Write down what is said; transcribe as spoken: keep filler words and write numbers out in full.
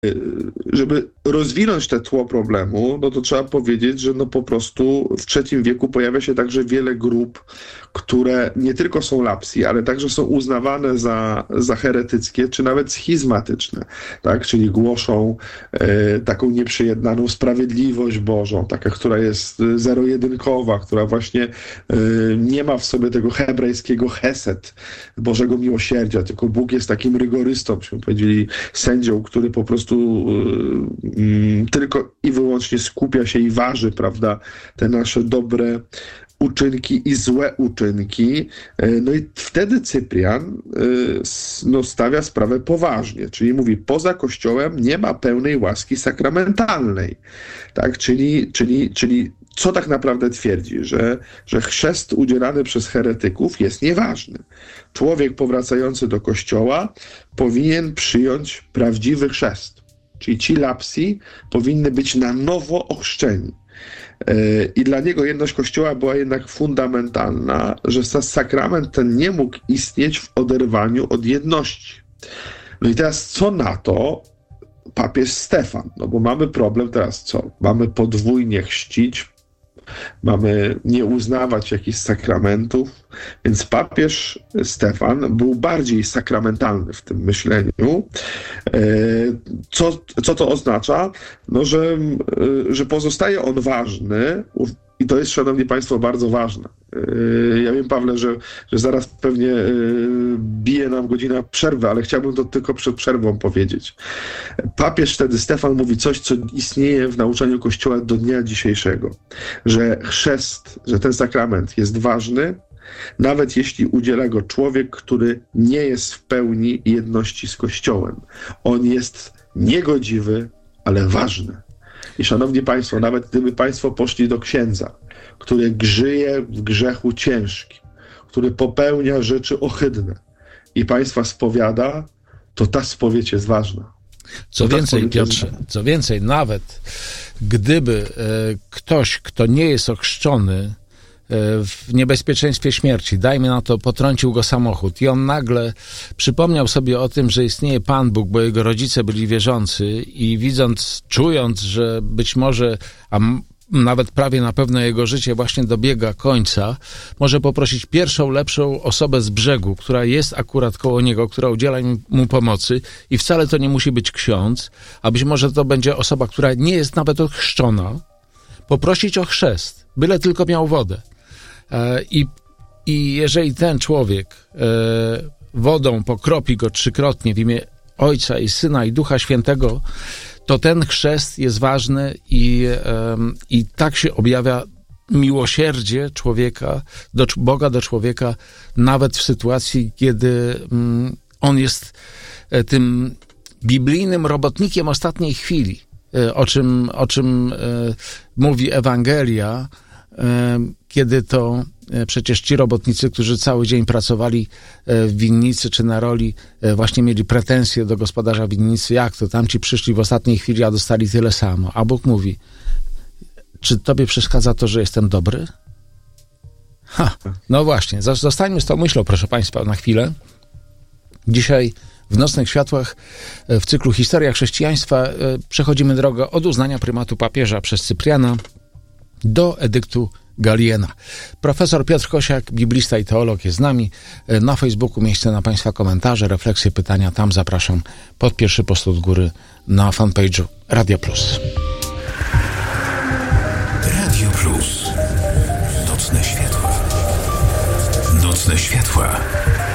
żeby rozwinąć te tło problemu, no to trzeba powiedzieć, że no po prostu w trzecim wieku pojawia się także wiele grup, które nie tylko są lapsi, ale także są uznawane za, za heretyckie, czy nawet schizmatyczne, tak? Czyli głoszą e, taką nieprzyjednaną sprawiedliwość Bożą, taka, która jest zero-jedynkowa, która właśnie e, nie ma w sobie tego hebrajskiego chesed, Bożego miłosierdzia, tylko Bóg jest takim rygorystą, byśmy powiedzieli, sędzią, który po prostu y, tylko i wyłącznie skupia się i waży, prawda, te nasze dobre uczynki i złe uczynki. No i wtedy Cyprian no, stawia sprawę poważnie, czyli mówi, poza Kościołem nie ma pełnej łaski sakramentalnej. Tak? Czyli, czyli, czyli co tak naprawdę twierdzi? Że, że chrzest udzielany przez heretyków jest nieważny. Człowiek powracający do Kościoła powinien przyjąć prawdziwy chrzest. Czyli ci lapsi powinny być na nowo ochrzczeni. I dla niego jedność Kościoła była jednak fundamentalna, że sakrament ten nie mógł istnieć w oderwaniu od jedności. No i teraz co na to papież Stefan? No bo mamy problem teraz co? Mamy podwójnie chrzcić, mamy nie uznawać jakichś sakramentów, więc papież Stefan był bardziej sakramentalny w tym myśleniu. Co, co to oznacza? No, że, że pozostaje on ważny i to jest, szanowni państwo, bardzo ważne. Ja wiem, Pawle, że, że zaraz pewnie bije nam godzina przerwy, ale chciałbym to tylko przed przerwą powiedzieć. Papież wtedy Stefan mówi coś, co istnieje w nauczaniu Kościoła do dnia dzisiejszego, że chrzest, że ten sakrament jest ważny, nawet jeśli udziela go człowiek, który nie jest w pełni jedności z Kościołem. On jest niegodziwy, ale ważny. I szanowni państwo, nawet gdyby państwo poszli do księdza, który grzyje w grzechu ciężkim, który popełnia rzeczy ohydne i państwa spowiada, to ta spowiedź jest ważna. Co więcej, Piotrze, co więcej, nawet gdyby e, ktoś, kto nie jest ochrzczony, w niebezpieczeństwie śmierci, dajmy na to, potrącił go samochód i on nagle przypomniał sobie o tym, że istnieje Pan Bóg, bo jego rodzice byli wierzący i widząc, czując, że być może, a nawet prawie na pewno jego życie właśnie dobiega końca, może poprosić pierwszą, lepszą osobę z brzegu, która jest akurat koło niego, która udziela mu pomocy i wcale to nie musi być ksiądz, a być może to będzie osoba, która nie jest nawet ochrzczona, poprosić o chrzest, byle tylko miał wodę. I, I jeżeli ten człowiek e, wodą pokropi go trzykrotnie w imię Ojca i Syna i Ducha Świętego, to ten chrzest jest ważny i, e, i tak się objawia miłosierdzie człowieka, do Boga do człowieka, nawet w sytuacji, kiedy mm, on jest e, tym biblijnym robotnikiem ostatniej chwili, e, o czym, o czym e, mówi Ewangelia, kiedy to przecież ci robotnicy, którzy cały dzień pracowali w winnicy czy na roli, właśnie mieli pretensje do gospodarza winnicy, jak to tamci przyszli w ostatniej chwili, a dostali tyle samo. A Bóg mówi, czy tobie przeszkadza to, że jestem dobry? Ha, no właśnie, zostańmy z tą myślą, proszę państwa, na chwilę. Dzisiaj w Nocnych Światłach w cyklu Historia Chrześcijaństwa przechodzimy drogę od uznania prymatu papieża przez Cypriana do edyktu Galiena. Profesor Piotr Kosiak, biblista i teolog, jest z nami. Na Facebooku miejsce na państwa komentarze, refleksje, pytania. Tam zapraszam pod pierwszy post od góry na fanpage'u Radio Plus. Radio Plus. Nocne światła. Nocne światła.